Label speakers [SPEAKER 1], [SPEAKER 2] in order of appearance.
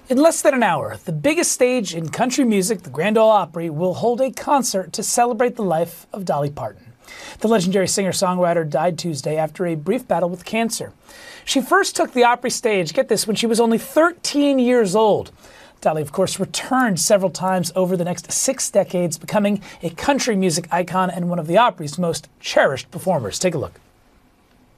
[SPEAKER 1] In less than an hour, the biggest stage in country music, the Grand Ole Opry, will hold a concert to celebrate the life of Dolly Parton. The legendary singer-songwriter died Tuesday after a brief battle with cancer. She first took the Opry stage, get this, when she was only 13 years old. Dolly, of course, returned several times over the next 6 decades, becoming a country music icon and one of the Opry's most cherished performers. Take a look.